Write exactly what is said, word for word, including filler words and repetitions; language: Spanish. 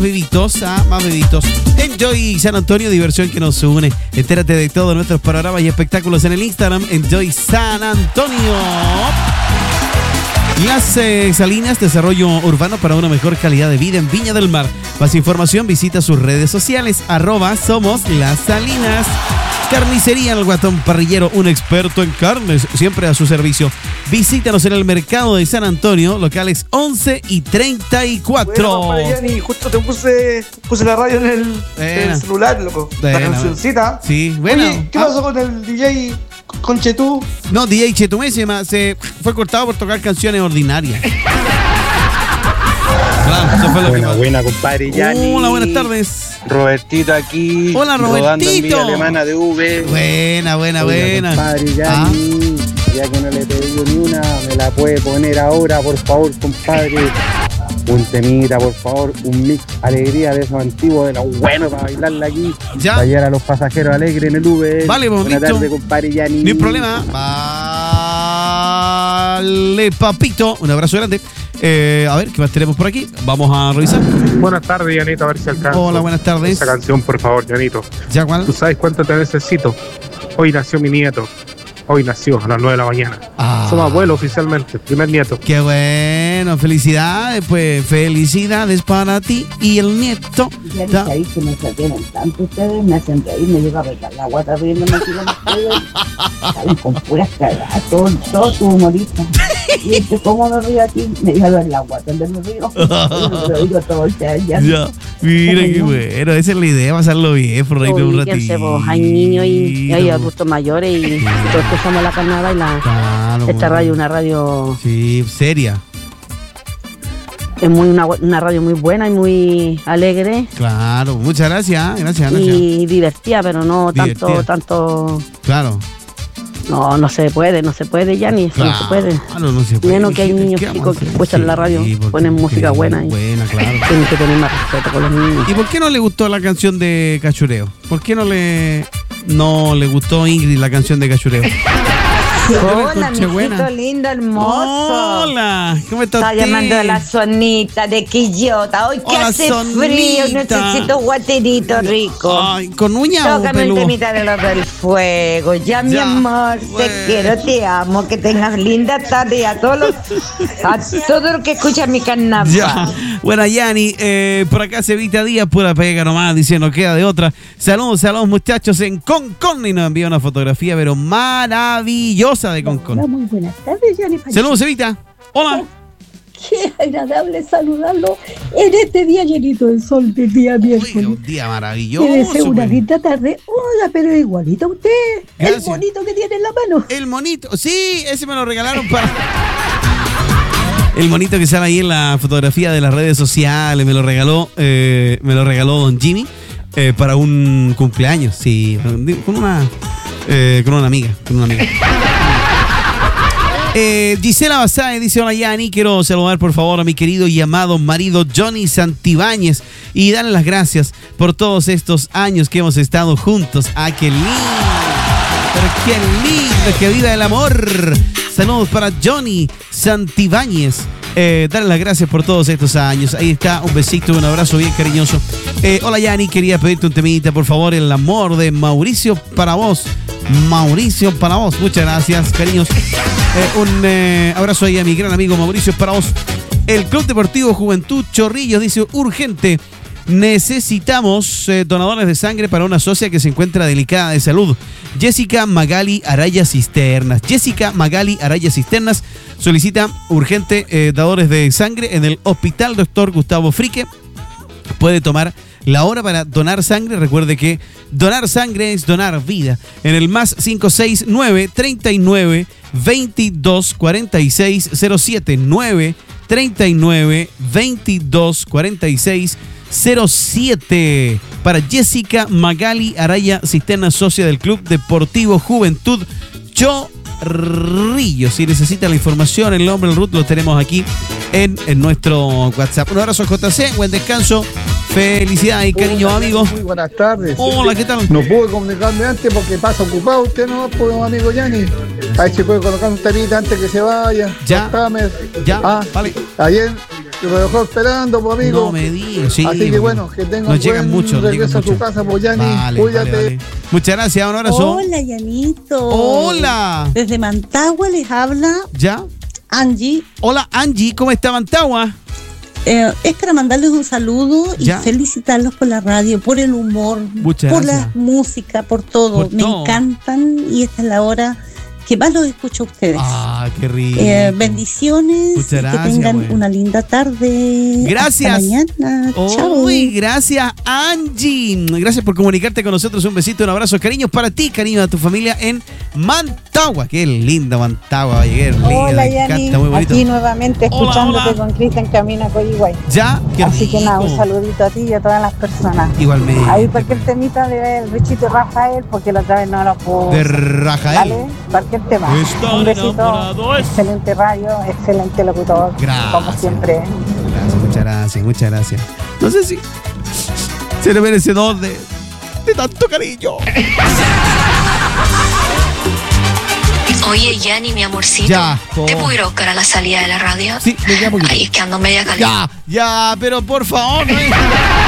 bebitos, ah, más bebitos. Enjoy San Antonio, diversión que nos une. Entérate de todos nuestros panoramas y espectáculos en el Instagram, Enjoy San Antonio. Las eh, Salinas, desarrollo urbano para una mejor calidad de vida en Viña del Mar. Más información, visita sus redes sociales, arroba Somos Las Salinas. Carnicería El Guatón Parrillero, un experto en carnes, siempre a su servicio. Visítanos en el mercado de San Antonio, locales once y treinta y cuatro. Bueno, Mariani, justo te puse, puse la radio en el, en el celular, loco. Buena. La cancioncita. Sí, bueno. Oye, ¿qué pasó ah. con el D J Conchetú? No, D J Chetumé se, se fue cortado por tocar canciones ordinarias. Claro, eso fue lo buena, que buena, compadre Yanni. Hola, buenas tardes. Robertito aquí. Hola, Robertito. Rodando alemana de V. Buena, buena, Oiga, buena. Compadre Yanni, ah. ya que no le pedí ni una, me la puede poner ahora, por favor, compadre. Un temita, por favor, un mix alegría de esos antiguos, de los buenos para bailarla aquí. Ya. Para llevar a los pasajeros alegres en el Uber. Vale, bonito. Buenas tardes, compadre Yanni. No hay problema. Vale, papito. Un abrazo grande. Eh, a ver, ¿qué más tenemos por aquí? Vamos a revisar. Buenas tardes, Yanito, a ver si alcanza. Hola, buenas tardes. Esa canción, por favor, Yanito. ¿Ya cuál? ¿Tú sabes cuánto te necesito? Hoy nació mi nieto. Hoy nació a las nueve de la mañana. Ah. Somos abuelos oficialmente, primer nieto. Qué bueno, felicidades, pues felicidades para ti y el nieto. Ya ni sabéis que me entretienen tanto ustedes, me hacen reír, me llega a pegar la guata riéndome así como ustedes. Salen con puras cagadas, todo, todo tu humorista. Y este, ¿cómo me río aquí? Me llega a ver la guata donde me río. Yo lo digo todo el día. Ya, ya. Mira qué bueno, esa es la idea, pasarlo bien, por reírte un ratito. Vos, hay niños y, y hay adultos mayores y todos escuchamos la carnada y la, claro, esta bueno. radio, una radio... Sí, seria. Es muy una, una radio muy buena y muy alegre. Claro, muchas gracias, gracias, gracias. Y divertida, pero no divertida. tanto, tanto... Claro. No, no se puede, no se puede ya ni eso, claro, no se puede. Claro, no se puede. Menos que hay niños chicos que escuchan sí, la radio, ponen música buena y buena, claro. Tienen que tener más respeto con los niños. ¿Y por qué no le gustó la canción de Cachureo? ¿Por qué no le no le gustó Ingrid la canción de Cachureo? Hola, mijito lindo, hermoso. Hola, ¿cómo estás? Está llamando a la Sonita de Quillota. Hoy que hace sonita. frío, necesito guaterito rico. Ay, ¿con uña o Tócame el temita de los del fuego. Ya, ya mi amor, bueno. te quiero, te amo. Que tengas linda tarde a todos los, a todos los que escuchan mi carnaval. Ya. Bueno, Yanni, eh, por acá Cevita Díaz, pura pega nomás, diciendo queda de otra. Saludos a los muchachos en Concon y nos envía una fotografía, pero maravillosa de Concon. Hola, muy buenas tardes, Yanni. Saludos, Cevita. Hola. Qué agradable saludarlo en este día llenito de sol del día miércoles. Un día maravilloso. Te deseo una linda tarde. Hola, pero igualito a usted. Gracias. El monito que tiene en la mano. El monito, sí, ese me lo regalaron para... El monito que sale ahí en la fotografía de las redes sociales, me lo regaló, eh, me lo regaló Don Jimmy eh, para un cumpleaños, sí, con una, eh, con una amiga, con una amiga. Eh, Gisela Basáez dice: hola Yanni, quiero saludar por favor a mi querido y amado marido Johnny Santibáñez y darle las gracias por todos estos años que hemos estado juntos. ¡Ah, qué lindo! Pero qué lindo, que viva el amor. Saludos para Johnny Santibáñez. Eh, darle las gracias por todos estos años. Ahí está, un besito, un abrazo bien cariñoso. Eh, hola Yanni, quería pedirte un temita, por favor, El amor de Mauricio para vos. Mauricio para vos, muchas gracias, cariños. Eh, un eh, abrazo ahí a mi gran amigo Mauricio para vos. El Club Deportivo Juventud Chorrillos dice: urgente, necesitamos eh, donadores de sangre para una socia que se encuentra delicada de salud. Jessica Magali Araya Cisternas. Jessica Magali Araya Cisternas solicita urgente eh, dadores de sangre en el Hospital Doctor Gustavo Frique. Puede tomar la hora para donar sangre. Recuerde que donar sangre es donar vida. En el más cinco seis nueve, treinta y nueve, veintidós, cuarenta y seis, cero siete, nueve, treinta y nueve, veintidós, cuarenta y seis, cero siete. Para Jessica Magali Araya Cisterna, socia del Club Deportivo Juventud Chorrillos. Si necesita la información, el nombre, el root, lo tenemos aquí en, en nuestro WhatsApp. Un abrazo, J C, buen descanso, felicidades y cariño, Hola, amigos. Muy buenas tardes. Hola, ¿qué tal? No pude comunicarme antes porque pasa ocupado usted, ¿no? Pues, amigo Yanni. Ahí se puede colocar un temita antes que se vaya. Ya, Tamer. ya, ah, vale. Ayer que me dejó esperando, pues, amigo. No me digas, sí. Así que bueno, que tenga nos un llegan buen mucho, regreso a tu casa, pues, Yanni. Vale, Cuídate. vale, vale. Muchas gracias, un abrazo. Hola, Yanito. Hola. Desde Mantagua les habla ¿Ya? Angie. Hola, Angie, ¿cómo está Mantagua? Eh, es para mandarles un saludo y ¿Ya? felicitarlos por la radio, por el humor, Muchas por gracias. la música, por todo. Por Me todo. encantan y esta es la hora que más los escucho a ustedes. Ah, qué rico. Eh, bendiciones, Muchas y gracias, que tengan güey. una linda tarde. Gracias. Hasta mañana. Chao. Uy, gracias, Angie. Gracias por comunicarte con nosotros. Un besito, un abrazo. Cariños para ti, cariño a tu familia en Mantagua. Qué linda Mantagua. Qué linda, Hola, me Yanni, encanta, muy bonito. aquí nuevamente Hola, escuchándote hola. con Cristian Camino a Coyhaique. Ya, qué Así que nada, un rico. saludito a ti y a todas las personas. Igualmente. Ahí cualquier temita de Richito Rafael, porque la otra vez no lo puedo. De Rafael. Vale, cualquier tema. Está Un besito, enamorado, es. excelente radio, excelente locutor, Gracias. como siempre. Gracias, muchas gracias, muchas gracias. No sé si se le merecedor de, de tanto cariño. Oye, Yanni, mi amorcito. Ya, ¿Te por- puedo ir a buscar a la salida de la radio? Sí, me queda poquito. Ahí es que ando media caliente. Ya, ya, pero por favor, no es-